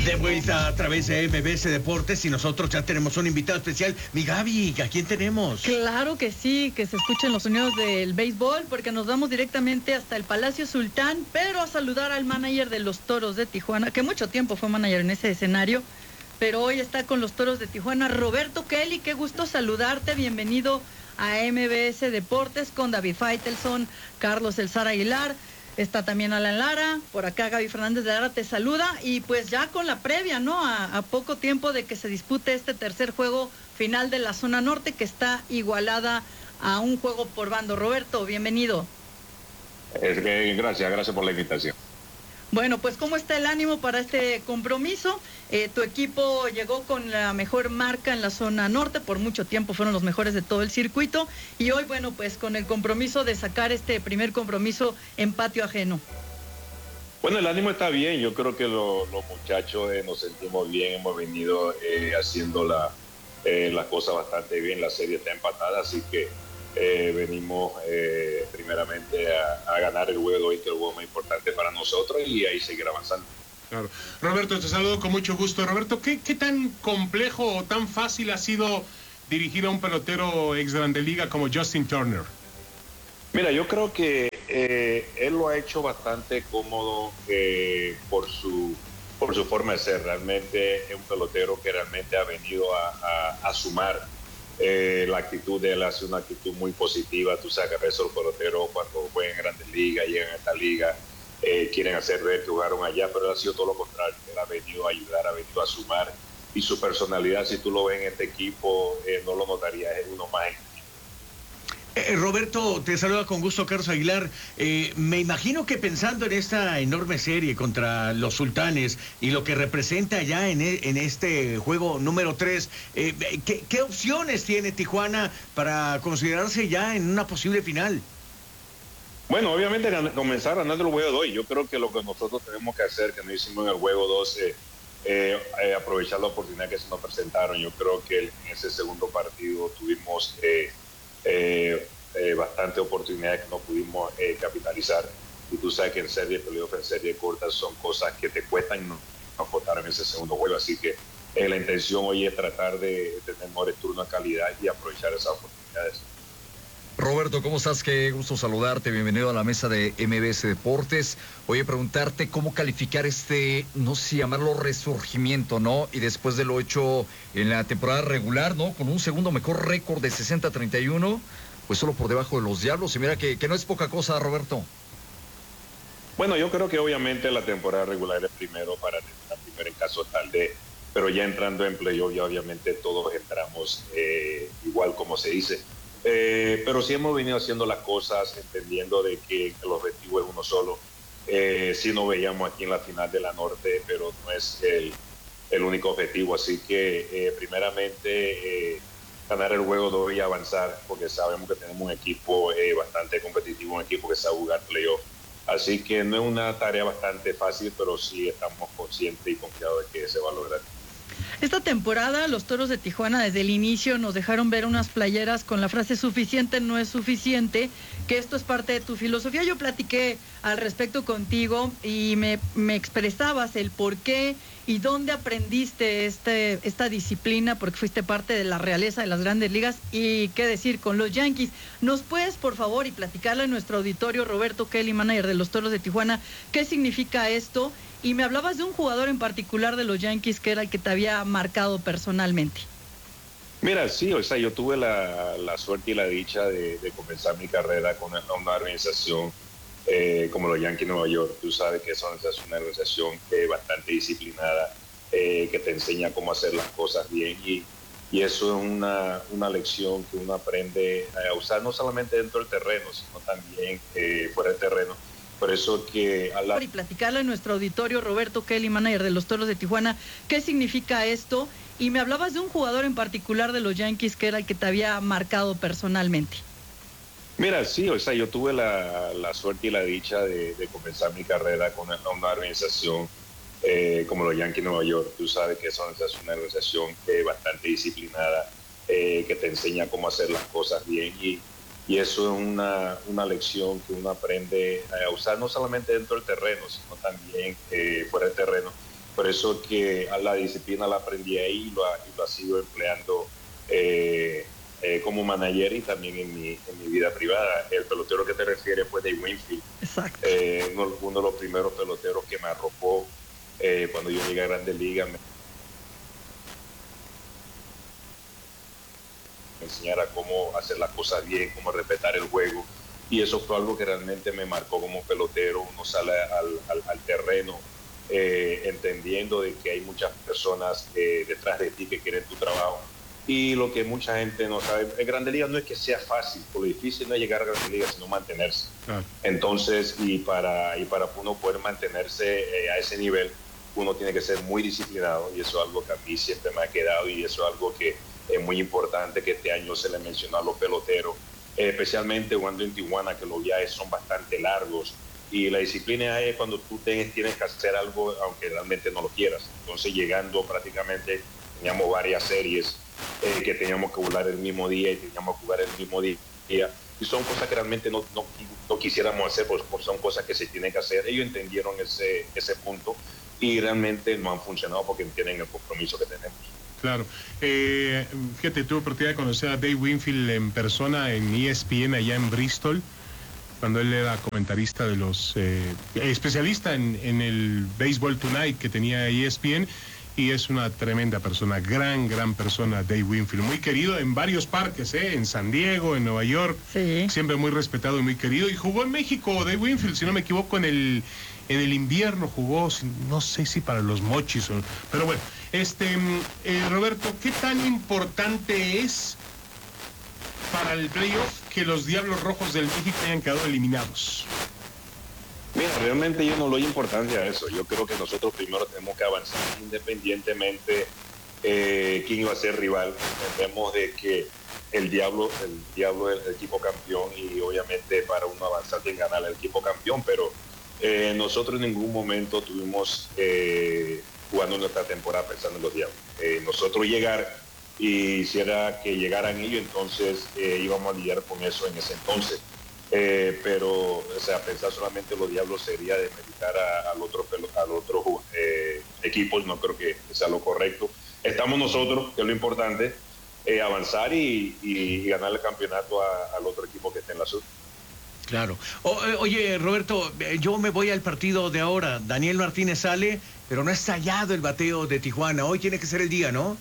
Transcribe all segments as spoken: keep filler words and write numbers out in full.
De vuelta a través de M B S Deportes y nosotros ya tenemos un invitado especial. Mi Gaby, ¿a quién tenemos? Claro que sí, que se escuchen los sonidos del béisbol, porque nos vamos directamente hasta el Palacio Sultán, pero a saludar al manager de los Toros de Tijuana, que mucho tiempo fue manager en ese escenario, pero hoy está con los Toros de Tijuana, Roberto Kelly. Qué gusto saludarte, bienvenido a M B S Deportes con David Faitelson, Carlos El Zar Aguilar. Está también Alan Lara, por acá Gaby Fernández de Lara te saluda, y pues ya con la previa, ¿no? A, a poco tiempo de que se dispute este tercer juego final de la zona norte, que está igualada a un juego por bando. Roberto, bienvenido. Es que, gracias, gracias por la invitación. Bueno, pues ¿cómo está el ánimo para este compromiso? Eh, tu equipo llegó con la mejor marca en la zona norte, por mucho tiempo fueron los mejores de todo el circuito, y hoy, bueno, pues con el compromiso de sacar este primer compromiso en patio ajeno. Bueno, el ánimo está bien, yo creo que lo, los muchachos eh, nos sentimos bien, hemos venido eh, haciendo la, eh, la cosa bastante bien, la serie está empatada, así que Eh, venimos eh, primeramente a, a ganar el juego de hoy, que es el juego más importante para nosotros, y ahí seguir avanzando. Claro. Roberto, te saludo con mucho gusto. Roberto, ¿qué, qué tan complejo o tan fácil ha sido dirigir a un pelotero ex grande liga como Justin Turner? Mira, yo creo que eh, él lo ha hecho bastante cómodo eh, por su por su forma de ser. Realmente es un pelotero que realmente ha venido a, a, a sumar. Eh, la actitud de él hace una actitud muy positiva. Tú sabes que esos peloteros cuando juegan en grandes ligas, llegan a esta liga, eh, quieren hacer ver que jugaron allá, pero él ha sido todo lo contrario. Él ha venido a ayudar, ha venido a sumar, y su personalidad, si tú lo ves en este equipo, eh, no lo notarías, es uno más. Eh, Roberto, te saluda con gusto Carlos Aguilar. Eh, me imagino que pensando en esta enorme serie contra los Sultanes y lo que representa ya en, e, en este juego número tres, eh, ¿qué, ¿qué opciones tiene Tijuana para considerarse ya en una posible final? Bueno, obviamente comenzar ganando el juego de hoy. Yo creo que lo que nosotros tenemos que hacer, que no hicimos en el juego doce, eh, eh, aprovechar la oportunidad que se nos presentaron. Yo creo que en ese segundo partido tuvimos Eh, Eh, eh, bastantes oportunidades que no pudimos eh, capitalizar, y tú sabes que en serie playoff, en serie corta, son cosas que te cuestan y no nos costaron en ese segundo juego, así que eh, la intención hoy es tratar de, de tener mejores turnos de calidad y aprovechar esas oportunidades. Roberto, ¿cómo estás? Qué gusto saludarte, bienvenido a la mesa de M B S Deportes. Oye, preguntarte cómo calificar este, no sé si llamarlo resurgimiento, ¿no? Y después de lo hecho en la temporada regular, ¿no? Con un segundo mejor récord de sesenta a treinta y uno, pues solo por debajo de los Diablos. Y mira que, que no es poca cosa, Roberto. Bueno, yo creo que obviamente la temporada regular es primero para terminar primero en caso tal de, pero ya entrando en playoff, ya obviamente todos entramos eh, igual como se dice. Eh, pero sí hemos venido haciendo las cosas entendiendo de que el objetivo es uno solo. Eh, sí nos veíamos aquí en la final de la Norte, pero no es el, el único objetivo, así que eh, primeramente eh, ganar el juego de hoy y avanzar, porque sabemos que tenemos un equipo eh, bastante competitivo, un equipo que sabe jugar playoff, así que no es una tarea bastante fácil, pero sí estamos conscientes y confiados de que se va a lograr. Esta temporada los Toros de Tijuana desde el inicio nos dejaron ver unas playeras con la frase suficiente no es suficiente, que esto es parte de tu filosofía. Yo platiqué al respecto contigo y me, me expresabas el por qué y dónde aprendiste este, esta disciplina, porque fuiste parte de la realeza de las grandes ligas, y qué decir con los Yankees. ¿Nos puedes, por favor, y platicarle a nuestro auditorio, Roberto Kelly, manager de los Toros de Tijuana, qué significa esto? Y me hablabas de un jugador en particular de los Yankees que era el que te había marcado personalmente. Mira, sí, o sea, yo tuve la, la suerte y la dicha de, de comenzar mi carrera con una organización eh, como los Yankees de Nueva York. Tú sabes que es una organización que es bastante disciplinada, eh, que te enseña cómo hacer las cosas bien, y, y eso es una, una lección que uno aprende a usar no solamente dentro del terreno, sino también eh, fuera del terreno. Por eso que... A la... Y platicarle a nuestro auditorio, Roberto Kelly, manager de los Toros de Tijuana, ¿qué significa esto? Y me hablabas de un jugador en particular de los Yankees que era el que te había marcado personalmente. Mira, sí, o sea, yo tuve la, la suerte y la dicha de, de comenzar mi carrera con una, una organización eh, como los Yankees de Nueva York. Tú sabes que es una organización que es bastante disciplinada, eh, que te enseña cómo hacer las cosas bien, y Y eso es una, una lección que uno aprende a usar no solamente dentro del terreno, sino también eh, fuera del terreno. Por eso que a la disciplina la aprendí ahí y lo, ha, y lo ha sido empleando eh, eh, como manager y también en mi, en mi vida privada. El pelotero que te refieres fue Dave Winfield. Exacto. Eh, uno, uno de los primeros peloteros que me arropó eh, cuando yo llegué a Grandes Ligas. Me enseñara cómo hacer las cosas bien, cómo respetar el juego. Y eso fue algo que realmente me marcó como pelotero. Uno sale al, al, al terreno eh, entendiendo de que hay muchas personas eh, detrás de ti que quieren tu trabajo. Y lo que mucha gente no sabe, en Grandes Ligas no es que sea fácil, lo difícil no es llegar a Grandes Ligas, sino mantenerse. Ah. Entonces, y para, y para uno poder mantenerse eh, a ese nivel, uno tiene que ser muy disciplinado, y eso es algo que a mí siempre me ha quedado, y eso es algo que es muy importante, que este año se le mencionó a los peloteros, eh, especialmente jugando en Tijuana, que los viajes son bastante largos, y la disciplina es cuando tú tienes, tienes que hacer algo aunque realmente no lo quieras. Entonces, llegando prácticamente, teníamos varias series eh, que teníamos que jugar el mismo día y teníamos que jugar el mismo día, y son cosas que realmente no, no, no quisiéramos hacer, pues, pues son cosas que se tienen que hacer. Ellos entendieron ese, ese punto y realmente no han funcionado porque entienden el compromiso que tenemos. Claro. Eh, fíjate, tuve oportunidad de conocer a Dave Winfield en persona en E S P N allá en Bristol, cuando él era comentarista de los... Eh, especialista en, en el Baseball Tonight que tenía E S P N, y es una tremenda persona, gran, gran persona, Dave Winfield, muy querido en varios parques, ¿eh? En San Diego, en Nueva York, sí. Siempre muy respetado y muy querido, y jugó en México, Dave Winfield, si no me equivoco, en el, en el invierno jugó, no sé si para los Mochis, o, pero bueno, este, eh, Roberto, ¿qué tan importante es para el playoff que los Diablos Rojos del México hayan quedado eliminados? Mira, realmente yo no le doy importancia a eso. Yo creo que nosotros primero tenemos que avanzar independientemente eh, quién iba a ser rival. Entendemos de que el Diablo, el Diablo es el equipo campeón, y obviamente para uno avanzar tiene que ganar el equipo campeón, pero eh, nosotros en ningún momento tuvimos eh, jugando nuestra temporada pensando en los Diablos. Eh, nosotros llegar y hiciera que llegaran ellos, entonces eh, íbamos a lidiar con eso en ese entonces. Eh, pero, o sea, pensar solamente en los Diablos sería demeritar al otro, al otro eh, equipo, no creo que sea lo correcto. Estamos nosotros, que es lo importante, eh, avanzar y, y, y ganar el campeonato a, al otro equipo que esté en la sur. Claro. O, oye, Roberto, yo me voy al partido de ahora. Daniel Martínez sale, pero no ha estallado el bateo de Tijuana. Hoy tiene que ser el día, ¿no?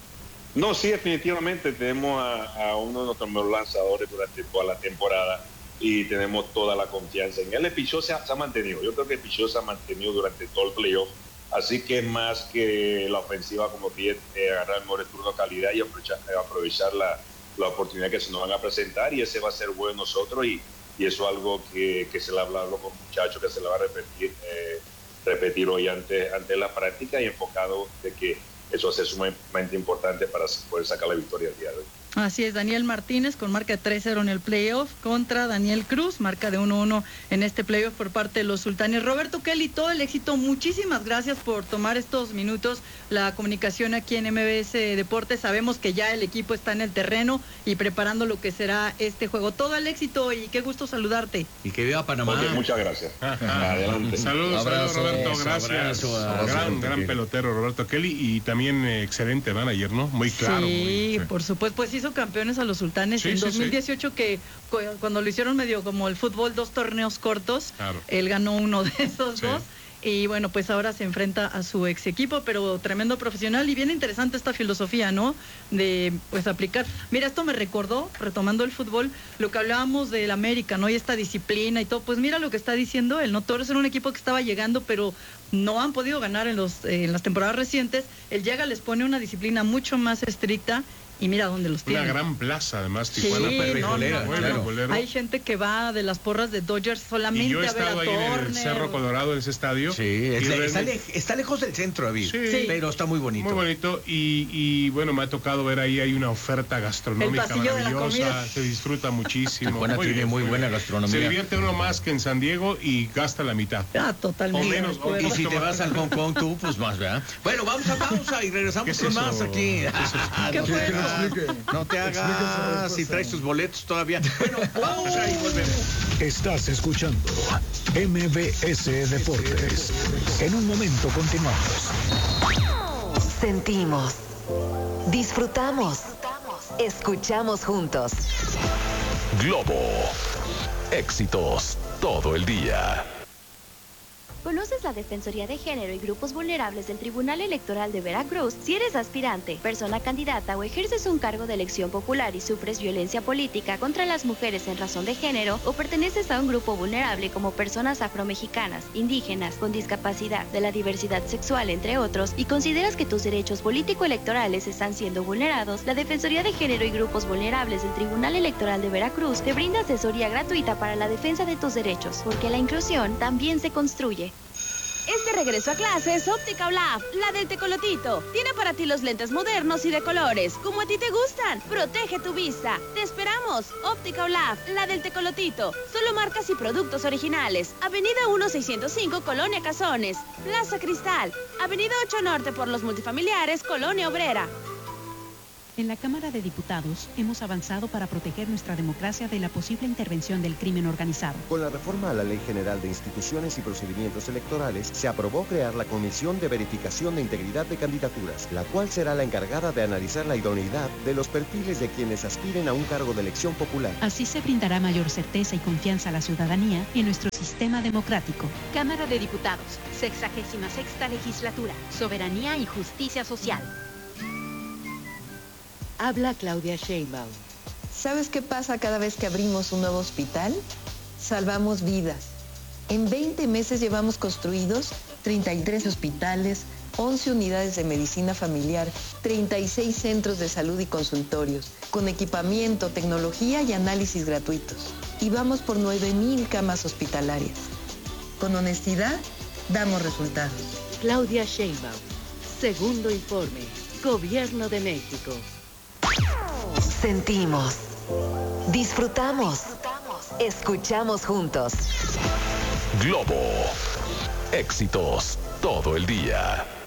No, sí, definitivamente. Tenemos a, a uno de nuestros mejores lanzadores durante toda la temporada, y tenemos toda la confianza en él. El picheo se ha, se ha mantenido, yo creo que el picheo se ha mantenido durante todo el playoff, así que es más que la ofensiva, como pide, eh, agarrar el mejor turno de calidad y aprovechar, eh, aprovechar la, la oportunidad que se nos van a presentar, y ese va a ser bueno nosotros, y, y eso es algo que, que se le ha hablado con muchachos, que se le va a repetir, eh, repetir hoy ante, ante la práctica, y enfocado de que eso va a ser sumamente importante para poder sacar la victoria el día de hoy. Así es, Daniel Martínez con marca de tres cero en el playoff contra Daniel Cruz, marca de uno uno en este playoff por parte de los Sultanes. Roberto Kelly, todo el éxito, muchísimas gracias por tomar estos minutos, la comunicación aquí en M B S Deportes. Sabemos que ya el equipo está en el terreno y preparando lo que será este juego. Todo el éxito y qué gusto saludarte. Y que viva Panamá. Okay, muchas gracias. Adelante. Saludos, saludos, Roberto, gracias. Abrazo, abrazo, gran, abrazo, gran pelotero Roberto Kelly, y también eh, excelente manager, ¿no? Muy claro. Sí, muy, sí. por supuesto, pues hizo campeones a los Sultanes sí, en sí, dos mil dieciocho, sí. Que cuando lo hicieron medio como el fútbol, dos torneos cortos, claro. Él ganó uno de esos sí. dos, y bueno, pues ahora se enfrenta a su ex equipo, pero tremendo profesional, y bien interesante esta filosofía, ¿no? De pues aplicar. Mira, esto me recordó, retomando el fútbol, lo que hablábamos del América, ¿no? Y esta disciplina y todo, pues mira lo que está diciendo él, ¿no? Toros era un equipo que estaba llegando, pero no han podido ganar en, los, eh, en las temporadas recientes. Él llega, les pone una disciplina mucho más estricta, y mira dónde los tiene. Una gran plaza, además, sí, Tijuana. No, no, no, claro. Hay gente que va de las porras de Dodgers solamente y yo he a ver a estado ahí Turner. en el Cerro Colorado, en ese estadio. Sí, es, está, le, está lejos del centro, David, sí, pero está muy bonito. Muy bonito, y, y bueno, me ha tocado ver ahí, hay una oferta gastronómica maravillosa, se disfruta muchísimo. Tijuana tiene bien, muy buena gastronomía. Se divierte uno más que en San Diego y gasta la mitad. Ah, totalmente. O menos, o y si te vas al Hong Kong tú, pues más, ¿verdad? Bueno, vamos a pausa y regresamos con más aquí. ¿Qué fue? No te hagas si traes tus boletos todavía. Bueno, pausa y volvemos. Estás escuchando M B S Deportes. En un momento continuamos. Sentimos, disfrutamos, escuchamos juntos. Globo. Éxitos todo el día. ¿Conoces la Defensoría de Género y Grupos Vulnerables del Tribunal Electoral de Veracruz? Si eres aspirante, persona candidata o ejerces un cargo de elección popular y sufres violencia política contra las mujeres en razón de género o perteneces a un grupo vulnerable como personas afromexicanas, indígenas, con discapacidad, de la diversidad sexual, entre otros, y consideras que tus derechos político-electorales están siendo vulnerados, la Defensoría de Género y Grupos Vulnerables del Tribunal Electoral de Veracruz te brinda asesoría gratuita para la defensa de tus derechos, porque la inclusión también se construye. Este regreso a clases, Óptica Olaf, la del tecolotito. Tiene para ti los lentes modernos y de colores, como a ti te gustan. Protege tu vista. Te esperamos. Óptica Olaf, la del tecolotito. Solo marcas y productos originales. Avenida uno seiscientos cinco, Colonia Cazones. Plaza Cristal. Avenida ocho Norte por los multifamiliares, Colonia Obrera. En la Cámara de Diputados hemos avanzado para proteger nuestra democracia de la posible intervención del crimen organizado. Con la reforma a la Ley General de Instituciones y Procedimientos Electorales, se aprobó crear la Comisión de Verificación de Integridad de Candidaturas, la cual será la encargada de analizar la idoneidad de los perfiles de quienes aspiren a un cargo de elección popular. Así se brindará mayor certeza y confianza a la ciudadanía en nuestro sistema democrático. Cámara de Diputados, sexagésima sexta legislatura, soberanía y justicia social. Habla Claudia Sheinbaum. ¿Sabes qué pasa cada vez que abrimos un nuevo hospital? Salvamos vidas. En veinte meses llevamos construidos treinta y tres hospitales, once unidades de medicina familiar, treinta y seis centros de salud y consultorios, con equipamiento, tecnología y análisis gratuitos. Y vamos por nueve mil camas hospitalarias. Con honestidad, damos resultados. Claudia Sheinbaum. Segundo informe. Gobierno de México. Sentimos, disfrutamos, escuchamos juntos. Globo. Éxitos todo el día.